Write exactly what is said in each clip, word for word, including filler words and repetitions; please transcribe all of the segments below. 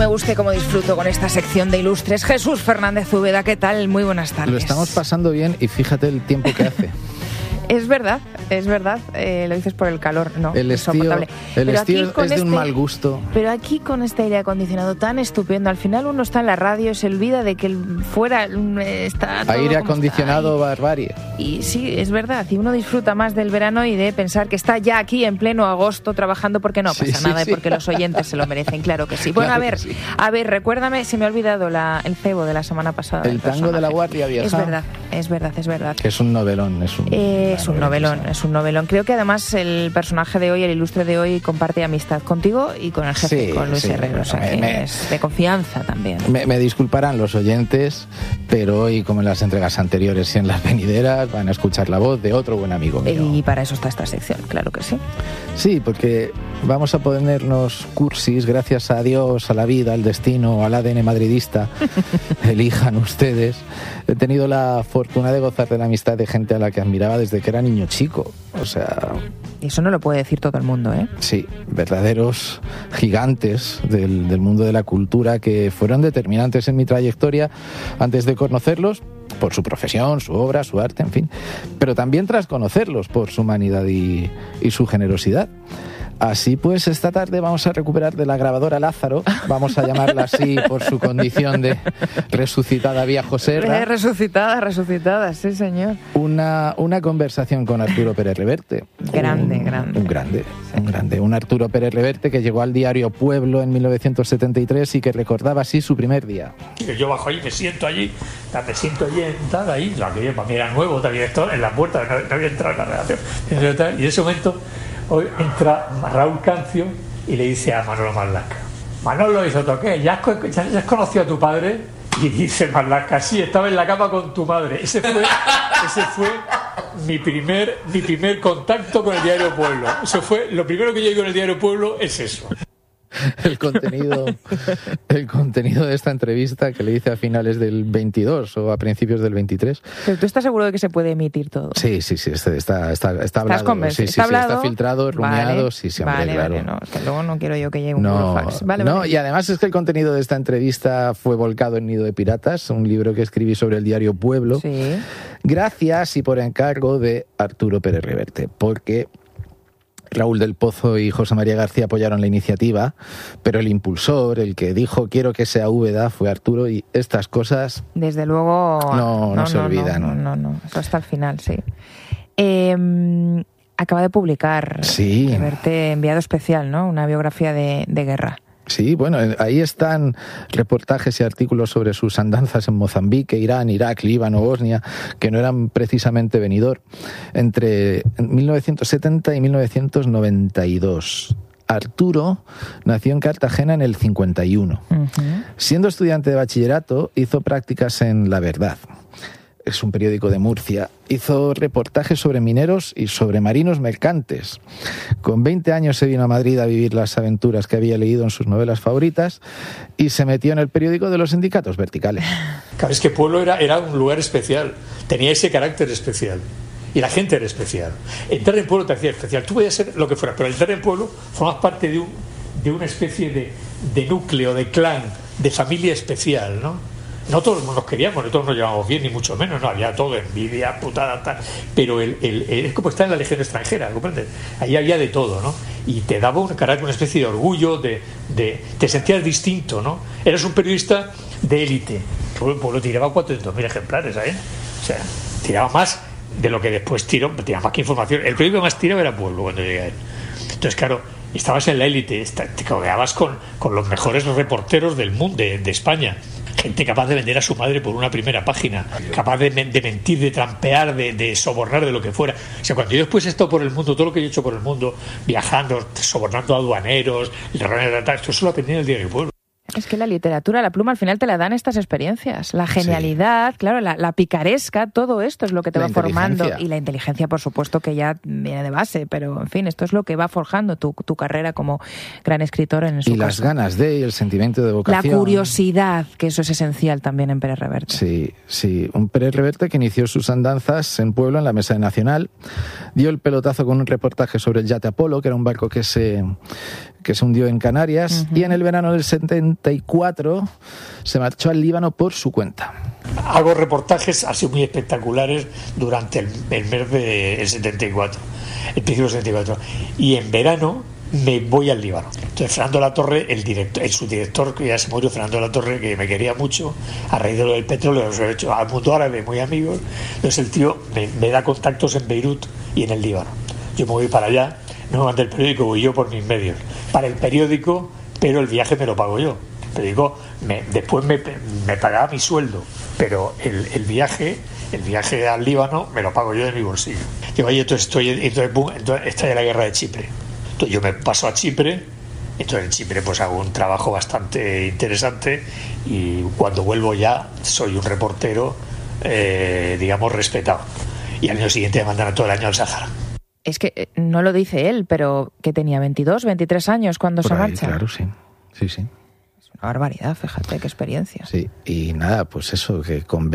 Me gusta cómo disfruto con esta sección de ilustres. Jesús Fernández Úbeda, ¿qué tal? Muy buenas tardes. Lo estamos pasando bien y fíjate el tiempo que hace. Es verdad, es verdad, eh, lo dices por el calor, no, el estío, el pero estío es de este, un mal gusto. Pero aquí con este aire acondicionado tan estupendo, al final uno está en la radio y se olvida de que fuera está todo aire acondicionado, barbarie. Y sí, es verdad, y uno disfruta más del verano y de pensar que está ya aquí en pleno agosto trabajando porque no pasa sí, sí, nada sí. y porque los oyentes se lo merecen, claro que sí. Bueno, claro a ver, sí. a ver, recuérdame, se me ha olvidado la, el cebo de la semana pasada. El tango personaje. de la Guardia Vieja. Es verdad, es verdad, es verdad. Que es un novelón, es un, eh, es un novelón, es un novelón. Creo que además el personaje de hoy, el ilustre de hoy, comparte amistad contigo y con el jefe, sí, con Luis sí, Herrero, o sea que me, es de confianza también. Me, me disculparán los oyentes, pero hoy, como en las entregas anteriores y en las venideras, van a escuchar la voz de otro buen amigo mío. Y para eso está esta sección, claro que sí. Sí, porque vamos a ponernos cursis, gracias a Dios, a la vida, al destino, al A D N madridista. Elijan ustedes. He tenido la fortuna de gozar de la amistad de gente a la que admiraba desde que era niño chico. O sea... Y eso no lo puede decir todo el mundo, ¿eh? Sí, verdaderos gigantes del, del mundo de la cultura que fueron determinantes en mi trayectoria antes de conocerlos, por su profesión, su obra, su arte, en fin, pero también tras conocerlos por su humanidad y, y su generosidad. Así pues, esta tarde vamos a recuperar de la grabadora Lázaro, vamos a llamarla así por su condición de resucitada vía Joserra. Resucitada, resucitada, sí señor. Una, una conversación con Arturo Pérez Reverte. Grande, un, grande. Un grande, sí. un grande. Un Arturo Pérez Reverte que llegó al diario Pueblo en mil novecientos setenta y tres y que recordaba así su primer día. Yo bajo allí, me siento allí, me siento allí, tal, ahí, la que para mí era nuevo, también esto, en la puerta, no, no había entrado en la redacción. Y en ese momento... Hoy entra Raúl Cancio y le dice a Manolo Marlaska: Manolo, hizo toque, ¿ya has, ya, ya has conocido a tu padre? Y dice Marlaska: sí, estaba en la cama con tu madre. Ese fue, ese fue mi primer, mi primer contacto con el diario Pueblo. Eso fue lo primero que yo digo en el diario Pueblo, es eso. El contenido, el contenido de esta entrevista que le hice a finales del veintidós o a principios del veintitrés. Pero tú estás seguro de que se puede emitir todo. Sí, sí, sí, está, está, está, está hablado. convencido? Sí, sí, ¿Está, sí, hablado? Está filtrado, rumiado, vale, sí, sí, hombre, vale, claro. Vale, no, es que luego no quiero yo que llegue un no, burofax. Vale, no, vale. Y además es que el contenido de esta entrevista fue volcado en Nido de Piratas, un libro que escribí sobre el diario Pueblo, sí. gracias y por encargo de Arturo Pérez Reverte, porque Raúl del Pozo y José María García apoyaron la iniciativa, pero el impulsor, el que dijo quiero que sea Úbeda, fue Arturo, y estas cosas... Desde luego... No, no, no se no, olvidan. No, no, no, eso hasta el final, sí. Eh, acaba de publicar sí. Reverte Enviado Especial, ¿no? Una biografía de, de guerra. Sí, bueno, ahí están reportajes y artículos sobre sus andanzas en Mozambique, Irán, Irak, Líbano, Bosnia, que no eran precisamente venidor, entre mil novecientos setenta y mil novecientos noventa y dos. Arturo nació en Cartagena en el cincuenta y uno. Uh-huh. Siendo estudiante de bachillerato, hizo prácticas en La Verdad. Es un periódico de Murcia. Hizo reportajes sobre mineros y sobre marinos mercantes. Con veinte años se vino a Madrid a vivir las aventuras que había leído en sus novelas favoritas y se metió en el periódico de los sindicatos verticales. Claro, es que Pueblo era, era un lugar especial, tenía ese carácter especial. Y la gente era especial. Entrar en Pueblo te hacía especial. Tú podías ser lo que fuera, pero entrar en Pueblo formas parte de, un, de una especie de, de núcleo, de clan, de familia especial, ¿no? No todos nos queríamos, no todos nos llevábamos bien, ni mucho menos, no había todo, envidia, putada, tal. Pero el, el, el, es como estar en la Legión extranjera, ¿comprendes? Ahí había de todo, ¿no? Y te daba un carácter, una especie de orgullo, de, de te sentías distinto, ¿no? Eras un periodista de élite. El pueblo tiraba cuatrocientos mil ejemplares, ¿eh? O sea, tiraba más de lo que después tiró, tiraba más que información. El periódico más tirado era Pueblo cuando llegué a él. Entonces, claro, estabas en la élite, te codeabas con, con los mejores reporteros del mundo, de, de España. Gente capaz de vender a su madre por una primera página, capaz de, de mentir, de trampear, de, de sobornar, de lo que fuera. O sea, cuando yo después he estado por el mundo, todo lo que yo he hecho por el mundo, viajando, sobornando a aduaneros, esto eso lo aprendí en el diario Pueblo. Es que la literatura, la pluma, al final te la dan estas experiencias. La genialidad, sí. claro, la, la picaresca, todo esto es lo que te la va formando. Y la inteligencia, por supuesto, que ya viene de base, pero, en fin, esto es lo que va forjando tu, tu carrera como gran escritor en su Y caso. las ganas de, y el sentimiento de vocación. La curiosidad, que eso es esencial también en Pérez Reverte. Sí, sí. Un Pérez Reverte que inició sus andanzas en Pueblo, en la Mesa de Nacional. Dio el pelotazo con un reportaje sobre el yate Apolo, que era un barco que se... que se hundió en Canarias, uh-huh. y en el verano del setenta y cuatro se marchó al Líbano por su cuenta. Hago reportajes así muy espectaculares durante el, el mes del setenta y cuatro, el principio del setenta y cuatro, y en verano me voy al Líbano. Entonces Fernando Latorre, el director, el subdirector, que ya se murió, Fernando Latorre, que me quería mucho a raíz de lo del petróleo, nos he hecho al mundo árabe muy amigos. Entonces el tío me, me da contactos en Beirut y en el Líbano. Yo me voy para allá, no me manda el periódico, voy yo por mis medios para el periódico, pero el viaje me lo pago yo. El periódico me, después me, me pagaba mi sueldo, pero el, el viaje el viaje al Líbano me lo pago yo de mi bolsillo. Digo, oye, entonces estoy entonces, boom, entonces está ya la guerra de Chipre. Yo me paso a Chipre, entonces en Chipre pues hago un trabajo bastante interesante y cuando vuelvo ya soy un reportero, eh, digamos, respetado. Y al año siguiente me mandan a todo el año al Sáhara. Es que no lo dice él, pero que tenía veintidós, veintitrés años cuando Por se ahí, marcha. Claro, sí. Sí, sí. Es una barbaridad, fíjate, qué experiencia. Sí, y nada, pues eso, que con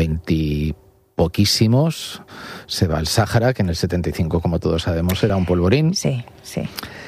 veintipoquísimos se va al Sáhara, que en el setenta y cinco, como todos sabemos, era un polvorín. Sí, sí.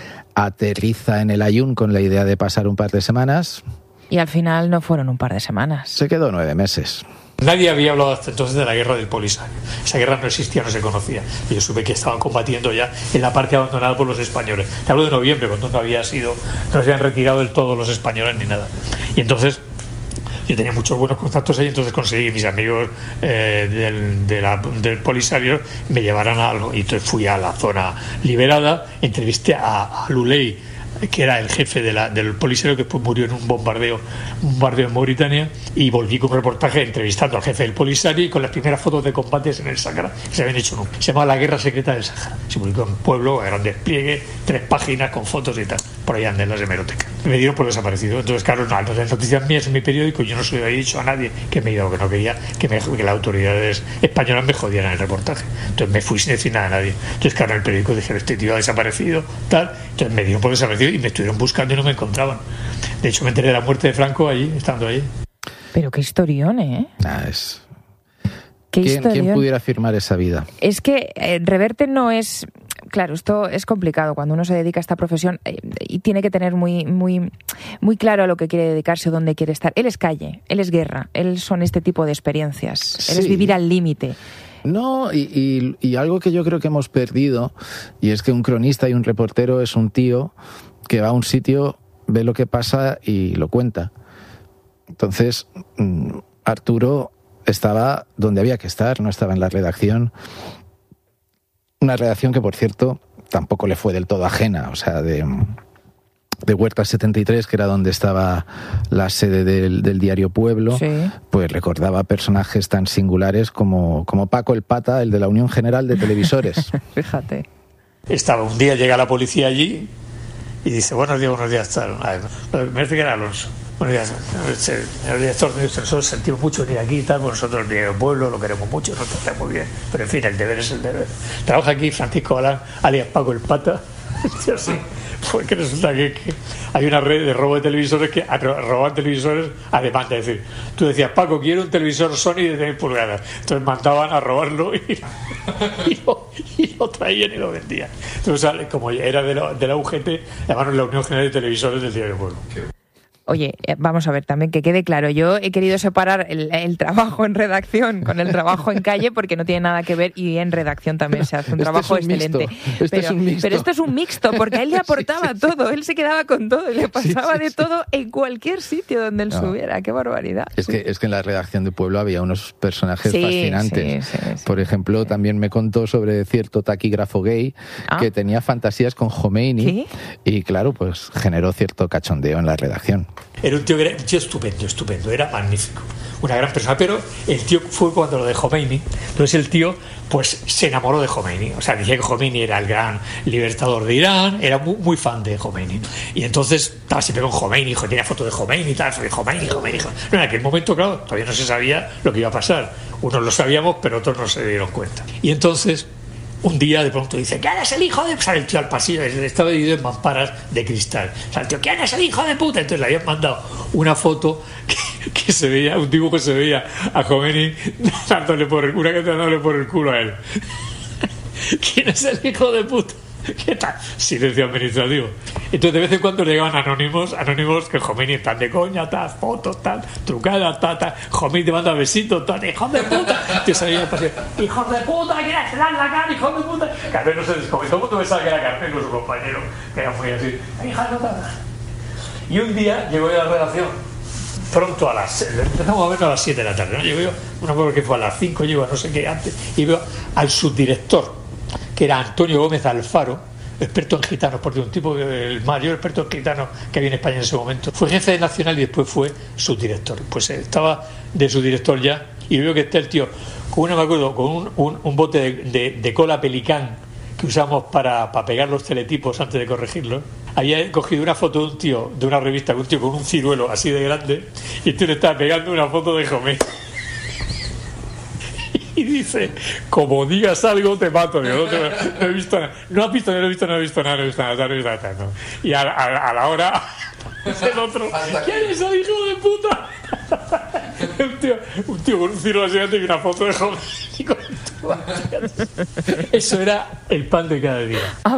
Aterriza en el Aaiún con la idea de pasar un par de semanas. Y al final no fueron un par de semanas. Se quedó nueve meses. Nadie había hablado hasta entonces de la guerra del Polisario. Esa guerra no existía, no se conocía. Y yo supe que estaban combatiendo ya en la parte abandonada por los españoles. Te hablo de noviembre, cuando no había sido, no se habían retirado del todo los españoles ni nada. Y entonces yo tenía muchos buenos contactos ahí, entonces conseguí que mis amigos eh, del, de la, del Polisario me llevaran a algo. Y entonces fui a la zona liberada, entrevisté a, a Luley, que era el jefe de la, del Polisario, que después murió en un bombardeo, un bombardeo en Mauritania, y volví con un reportaje entrevistando al jefe del Polisario y con las primeras fotos de combates en el Sáhara que se habían hecho nunca. Se llama La Guerra Secreta del Sáhara. Se publicó en Pueblo, a gran despliegue, tres páginas con fotos y tal. Por ahí andan en las hemerotecas. Me dieron por desaparecido. Entonces, claro, no, no las noticias mías en mi periódico, yo no se lo había dicho a nadie que me iba o que no quería que, me, que las autoridades españolas me jodieran el reportaje. Entonces me fui sin decir nada a nadie. Entonces, claro, en el periódico dijeron, este tío ha desaparecido, tal. Entonces me dieron por desaparecido y me estuvieron buscando y no me encontraban. De hecho, me enteré de la muerte de Franco allí, estando allí. Pero qué historión, ¿eh? Ah, es... ¿Qué ¿Quién, historión? ¿Quién pudiera firmar esa vida? Es que eh, Reverte no es... Claro, esto es complicado cuando uno se dedica a esta profesión eh, y tiene que tener muy, muy, muy claro a lo que quiere dedicarse o dónde quiere estar. Él es calle, él es guerra, él son este tipo de experiencias, Sí. él es vivir al límite. No, y, y, y algo que yo creo que hemos perdido, y es que un cronista y un reportero es un tío que va a un sitio, ve lo que pasa y lo cuenta. Entonces, Arturo estaba donde había que estar, no estaba en la redacción. Una redacción que, por cierto, tampoco le fue del todo ajena, o sea, de, de Huerta setenta y tres, que era donde estaba la sede del, del diario Pueblo, Sí. pues recordaba personajes tan singulares como, como Paco el Pata, el de la Unión General de Televisores. Fíjate. Estaba un día, llega la policía allí y dice, buenos días, buenos días, tal. Me parece que era Alonso. Buenos días, señor director, nosotros sentimos mucho venir aquí y tal, pues nosotros el diario Pueblo lo queremos mucho, nos trata muy bien, pero en fin, el deber es el deber. Trabaja aquí Francisco Galán, alias Paco el Pata. Yo sí, porque resulta que, que hay una red de robo de televisores que roban televisores a demanda. Es decir, tú decías, Paco, quiero un televisor Sony de diez pulgadas. Entonces mandaban a robarlo y, y, lo, y lo traían y lo vendían. Entonces, como era de la, de la U G T, llamaron la Unión General de Televisores del Diario Pueblo. Oye, vamos a ver, también que quede claro, yo he querido separar el, el trabajo en redacción con el trabajo en calle porque no tiene nada que ver, y en redacción también se hace un Este trabajo es un excelente. mixto. Este pero, es un mixto. pero esto es un mixto, porque a él le aportaba Sí, sí, todo, él se quedaba con todo, y le pasaba Sí, sí, de sí. todo en cualquier sitio donde él No. subiera. ¡Qué barbaridad! Es que, es que en la redacción de Pueblo había unos personajes Sí, fascinantes. sí, sí, sí. Por ejemplo, también me contó sobre cierto taquígrafo gay Ah. que tenía fantasías con Khomeini. ¿Qué? Y claro, pues generó cierto cachondeo en la redacción. Era un tío, que era un tío estupendo, estupendo, era magnífico, una gran persona, pero el tío fue cuando lo de Khomeini, entonces el tío pues se enamoró de Khomeini, o sea, decía que Khomeini era el gran libertador de Irán, era muy, muy fan de Khomeini, y entonces estaba siempre con Khomeini, tenía fotos de Khomeini y tal, Khomeini, Khomeini, Khomeini. No, en aquel momento, claro, todavía no se sabía lo que iba a pasar, unos lo sabíamos, pero otros no se dieron cuenta, y entonces un día de pronto dice, ¿quién es el hijo de...? Sale el tío al pasillo, estaba dividido en mamparas de cristal. Sale el tío, ¿quién es el hijo de puta? Entonces le habían mandado una foto que, que se veía, un dibujo que se veía a Khomeini dándole por el, una que dándole por el culo a él. ¿Quién es el hijo de puta? ¿Qué tal? Silencio administrativo. Entonces de vez en cuando llegaban anónimos, anónimos que Joméni están de coña, tal, fotos, tal, trucadas, tal, tal, Joméni te manda besitos, tal, hijos de puta, te salía el paseo, hijos de puta, que se dan la cara, hijos de puta. Carmelo se descomentó, todo el mundo pensaba que era Carmelo, su compañero, que era muy así, hija de puta. Y un día llegó yo a la redacción, pronto a las, empezamos a verlo a las siete de la tarde, ¿no? Llego yo, no me acuerdo que fue a las cinco, llego a no sé qué antes, y veo al subdirector, que era Antonio Gómez Alfaro, experto en gitanos, porque un tipo, el mayor experto en gitanos que había en España en ese momento. Fue jefe de Nacional y después fue subdirector. Pues estaba de subdirector ya, y veo que está el tío con una, me acuerdo, con un, un, un bote de, de, de cola pelicán que usamos para, para pegar los teletipos antes de corregirlos. Había cogido una foto de un tío, de una revista, un tío con un ciruelo así de grande, y tú le estás pegando una foto de Joméni. Y dice, como digas algo te mato. Digo, no, te, no he visto nada, no has visto, no he visto, no he visto nada, no he visto nada, no he visto nada, no. Y a, a, a la hora el otro, ¿quién es el hijo de puta? un, tío, un tío con un ciruelo así grande y una foto de Joméni. Eso era el pan de cada día.